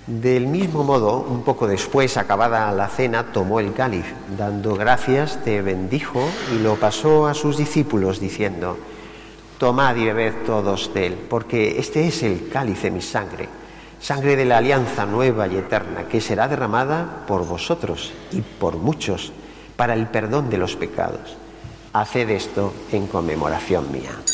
Del mismo modo, un poco después, acabada la cena, tomó el cáliz, dando gracias, te bendijo y lo pasó a sus discípulos, diciendo: tomad y bebed todos de él, porque este es el cáliz de mi sangre, sangre de la alianza nueva y eterna, que será derramada por vosotros y por muchos para el perdón de los pecados. Haced esto en conmemoración mía.